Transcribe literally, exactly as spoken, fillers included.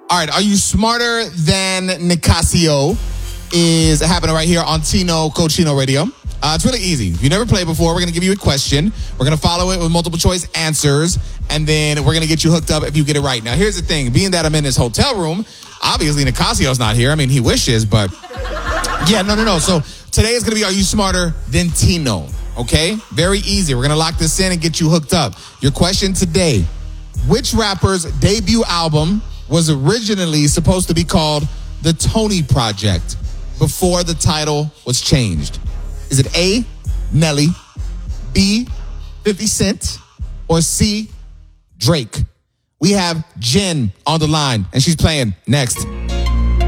All right, are you smarter than Nicasio? Is happening right here on Tino Cochino Radio. Uh, it's really easy. If you never played before, we're going to give you a question. We're going to follow it with multiple choice answers, and then we're going to get you hooked up if you get it right. Now, here's the thing. Being that I'm in this hotel room, obviously Nicasio's not here. I mean, he wishes, but yeah, no, no, no. So today is going to be, are you smarter than Tino? Okay? Very easy. We're going to lock this in and get you hooked up. Your question today, which rapper's debut album was originally supposed to be called The Tony Project before the title was changed? Is it A, Nelly, B, fifty Cent, or C, Drake? We have Jen on the line, and she's playing next.